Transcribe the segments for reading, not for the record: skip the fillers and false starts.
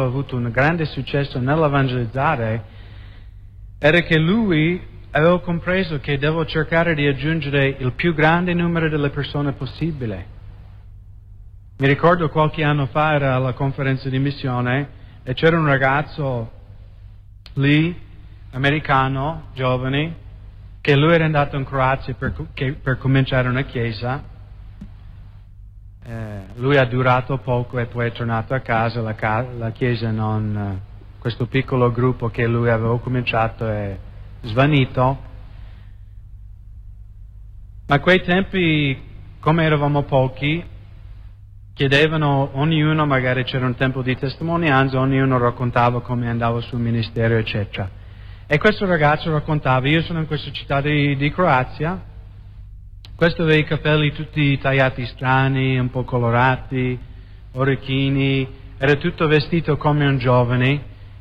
ha avuto un grande successo nell'evangelizzare era che lui aveva compreso che devo cercare di aggiungere il più grande numero delle persone possibile. Mi ricordo qualche anno fa era alla conferenza di missione e c'era un ragazzo lì, americano, giovane, che lui era andato in Croazia per cominciare una chiesa. Lui ha durato poco e poi è tornato a casa, la chiesa non, questo piccolo gruppo che lui aveva cominciato è svanito. Ma a quei tempi, come eravamo pochi, chiedevano ognuno, magari c'era un tempo di testimonianza, ognuno raccontava come andava sul ministero, eccetera. E questo ragazzo raccontava, io sono in questa città di Croazia, questo aveva i capelli tutti tagliati strani, un po' colorati, orecchini, era tutto vestito come un giovane.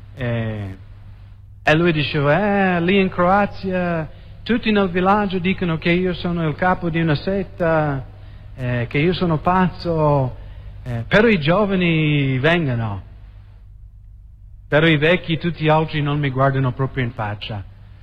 E lui diceva, lì in Croazia tutti nel villaggio dicono che io sono il capo di una setta, che io sono pazzo, però i giovani vengono, però i vecchi, tutti gli altri non mi guardano proprio in faccia.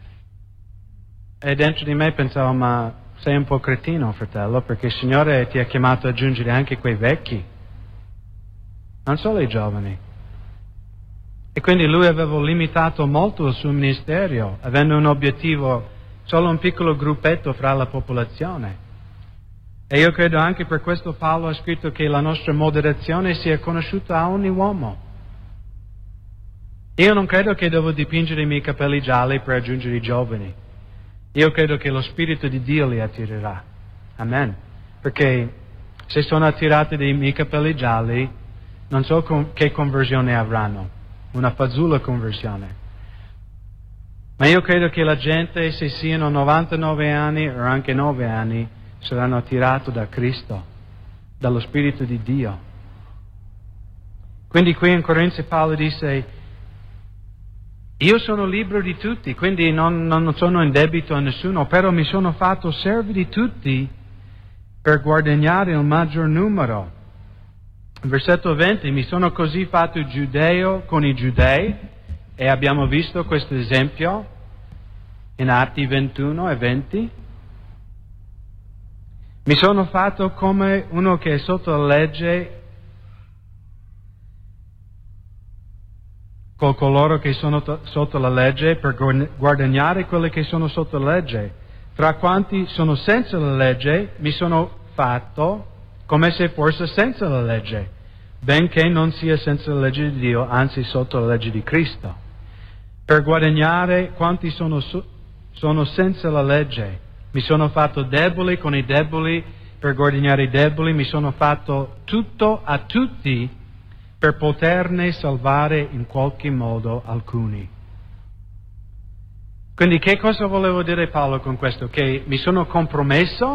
E dentro di me pensavo, ma sei un po' cretino, fratello, perché il Signore ti ha chiamato a aggiungere anche quei vecchi, non solo i giovani. E quindi lui aveva limitato molto il suo ministero, avendo un obiettivo, solo un piccolo gruppetto fra la popolazione. E io credo anche per questo Paolo ha scritto che la nostra moderazione sia conosciuta a ogni uomo. Io non credo che devo dipingere i miei capelli gialli per aggiungere i giovani. Io credo che lo Spirito di Dio li attirerà. Amen. Perché se sono attirati dai miei capelli gialli, non so che conversione avranno. Una fazzola conversione. Ma io credo che la gente, se siano 99 anni o anche 9 anni, saranno attirati da Cristo, dallo Spirito di Dio. Quindi qui in Corinzi Paolo dice, io sono libero di tutti, quindi non sono in debito a nessuno, però mi sono fatto servo di tutti per guadagnare il maggior numero. Versetto 20, mi sono così fatto giudeo con i giudei, e abbiamo visto questo esempio in Atti 21 e 20. Mi sono fatto come uno che è sotto la legge con coloro che sono sotto la legge per guadagnare quelli che sono sotto la legge. Tra quanti sono senza la legge mi sono fatto come se fosse senza la legge, benché non sia senza la legge di Dio, anzi sotto la legge di Cristo. Per guadagnare quanti sono senza la legge. Mi sono fatto debole con i deboli per guadagnare i deboli, mi sono fatto tutto a tutti per poterne salvare in qualche modo alcuni. Quindi che cosa volevo dire Paolo con questo? Che mi sono compromesso?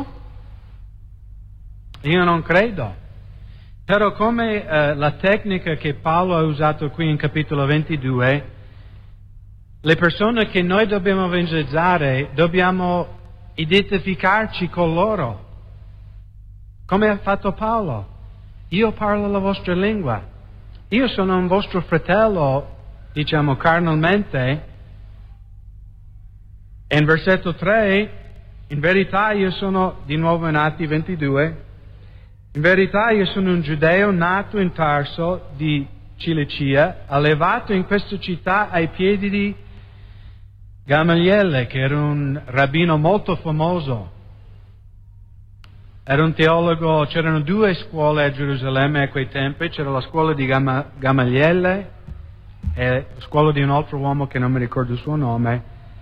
Io non credo. Però come la tecnica che Paolo ha usato qui in capitolo 22, le persone che noi dobbiamo evangelizzare, dobbiamo identificarci con loro. Come ha fatto Paolo? Io parlo la vostra lingua. Io sono un vostro fratello, diciamo carnalmente. E in versetto 3, in verità io sono, di nuovo in Atti 22, in verità io sono un giudeo nato in Tarso di Cilicia, allevato in questa città ai piedi di Gamaliele, che era un rabbino molto famoso. Era un teologo, c'erano 2 scuole a Gerusalemme a quei tempi, c'era la scuola di Gamaliele e la scuola di un altro uomo che non mi ricordo il suo nome.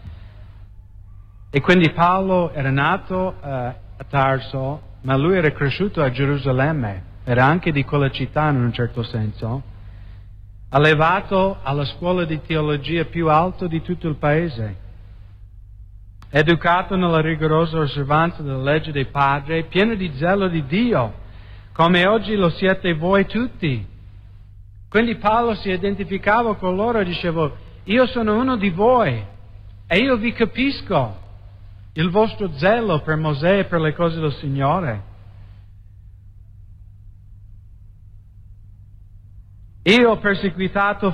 E quindi Paolo era nato a Tarso, ma lui era cresciuto a Gerusalemme, era anche di quella città in un certo senso, allevato alla scuola di teologia più alta di tutto il paese, educato nella rigorosa osservanza della legge dei padri, pieno di zelo di Dio, come oggi lo siete voi tutti. Quindi Paolo si identificava con loro e diceva, io sono uno di voi e io vi capisco il vostro zelo per Mosè e per le cose del Signore. Io ho perseguitato